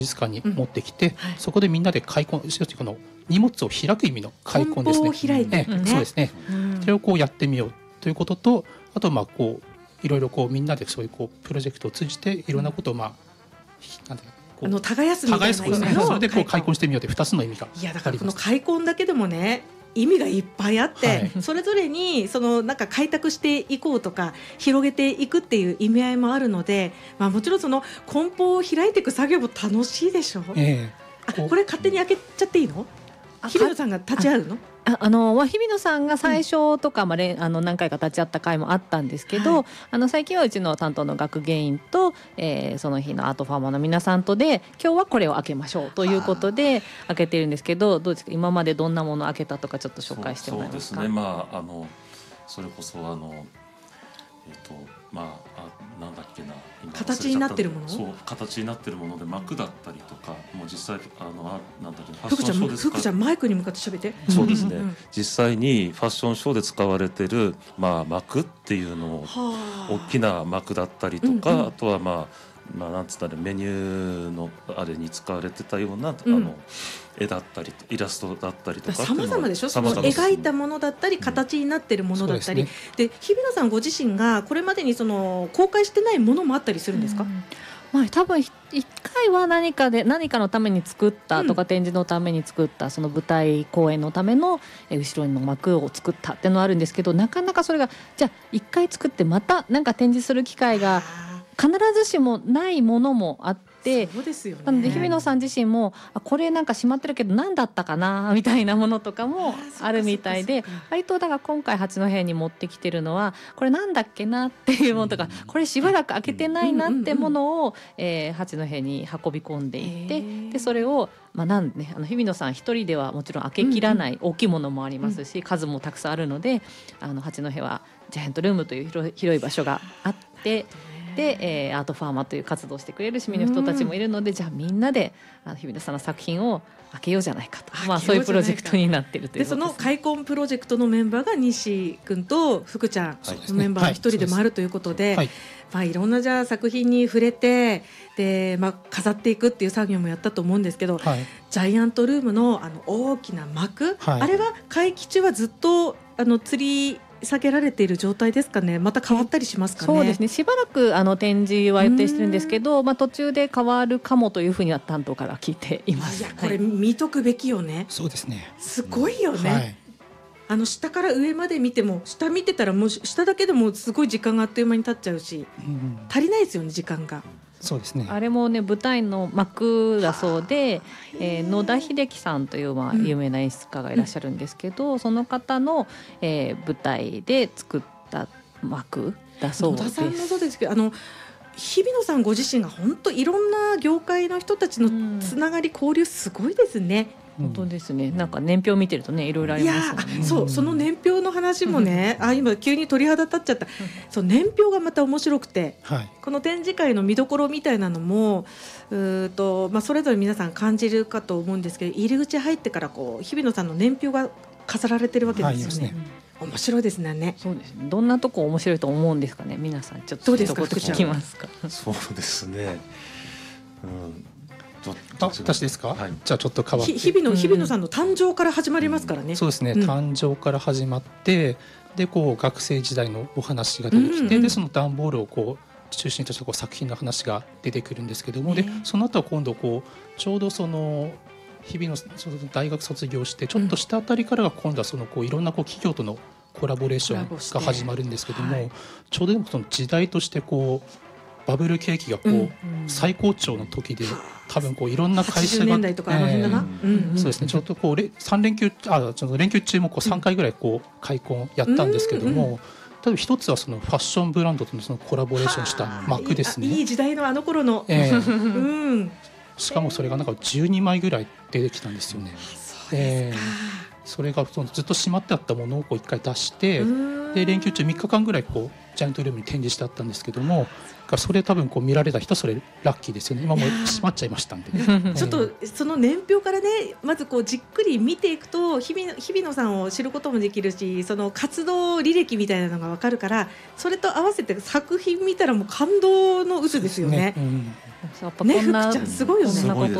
術館に持ってきて、そこでみんなで開墾、この荷物を開く意味の開墾ですね。 梱包を開いていくね。 そうですね。それをこうやってみようということと、あとこういろいろこうみんなでそういうプロジェクトを通じていろんなことをなんていうか耕すみたいなですね。それでこう開墾してみようという2つの意味があります。 いやだからこの開墾だけでもね意味がいっぱいあって、それぞれになんか開拓していこうとか広げていくっていう意味合いもあるので、もちろんその梱包を開いていく作業も楽しいでしょ。これ勝手に開けちゃっていいの？日比野さんが立ち会うの？ 日比野さんが最初とか、何回か立ち会った回もあったんですけど、最近はうちの担当の学芸員と、その日のアートファーマーの皆さんとで今日はこれを開けましょうということで開けてるんですけど、どうですか、今までどんなものを開けたとかちょっと紹介してもらえますか？ そうですね、それこそなんだっけな、 形になってるもの、 そう形になってるもので幕だったりとか、もう実際なんだっけ、ファッ福ションショーで使ちゃんマイクに向かって喋って。 そうですね、実際にファッションショーで使われてる幕っていうのを、大きな幕だったりとか、あとはなんつったらメニューのあれに使われてたような、絵だったりイラストだったりとかさまざまでしょ。その描いたものだったり形になってるものだったり、で日比野さんご自身がこれまでに公開してないものもあったりするんですか？ 多分1回は何かのために作ったとか、展示のために作ったその舞台公演のための後ろの幕を作ったっていうのはあるんですけど、なかなかそれがじゃあ1回作ってまたなんか展示する機会が必ずしもないものもあって、 そうですよね。 なので日比野さん自身もこれなんかしまってるけど何だったかなみたいなものとかもあるみたいで、割とだから今回八戸に持ってきてるのはこれなんだっけなっていうものとか、これしばらく開けてないなってものを八戸に運び込んでいって、でそれを日比野さん一人ではもちろん開けきらない大きいものもありますし、数もたくさんあるので、八戸はジャイアントルームという広い場所があって、で、アートファーマーという活動をしてくれる市民の人たちもいるので、じゃあみんなで日比野さんの作品を開けようじゃないかと、そういうプロジェクトになっているということです。 でその開墾プロジェクトのメンバーが西君と福ちゃんのメンバーの一人でもあるということで、いろんなじゃあ作品に触れてで、飾っていくっていう作業もやったと思うんですけど、ジャイアントルームの大きな幕、あれは会期中はずっと吊り下げられている状態ですかね。また変わったりしますかね。 そうですね、しばらく展示は予定してるんですけど、途中で変わるかもというふうには担当から聞いています。 いやこれ見とくべきよね。 そうですね、 すごいよね、下から上まで見ても、下見てたらもう下だけでもすごい時間があっという間に経っちゃうし、足りないですよね時間が。 そうですね、 あれもね舞台の幕だそうで、野田秀樹さんという有名な演出家がいらっしゃるんですけど、その方の、舞台で作った幕だそうです。 野田さんもそうですけど、日比野さんご自身が本当いろんな業界の人たちのつながり、交流すごいですね。 本当ですね。なんか年表見てるとねいろいろありますよね。 その年表の話もね、今急に鳥肌立っちゃった。そう年表がまた面白くて、この展示会の見どころみたいなのもそれぞれ皆さん感じるかと思うんですけど、入り口入ってから日比野さんの年表が飾られてるわけですよね。面白いですね。 そうですね。どんなとこ面白いと思うんですかね。皆さんちょっと一言聞きますか。 そうですね。 私ですか、じゃあちょっと変わって日比野さんの誕生から始まりますからね。 そうですね、誕生から始まって、で学生時代のお話が出てきて、でその段ボールを中心とした作品の話が出てくるんですけども、でその後は今度ちょうど日々の大学卒業してちょっとしたあたりからが今度はいろんな企業とのコラボレーションが始まるんですけども、ちょうどその時代としてバブル景気が最高潮の時で、多分いろんな会社が 80年代とか辺だな、 そうですね、ちょっと3連休連休中も3回ぐらい開墾やったんですけども、例えば一つはそのファッションブランドとのコラボレーションした幕ですね。 いい時代の頃の、 しかもそれがなんか12枚ぐらい出てきたんですよね。それがずっとしまってあったものを1回出して、で連休中3日間ぐらいジャイアントルームに展示してあったんですけども、それ多分こう見られた人それラッキーですよね。今もう閉まっちゃいましたんで、 ちょっとその年表からねまずこうじっくり見ていくと日比野さんを知ることもできるし、その活動履歴みたいなのが分かるから、それと合わせて作品見たらもう感動の渦ですよね。 やっぱこんな福ちゃんすごいよね。 すごいです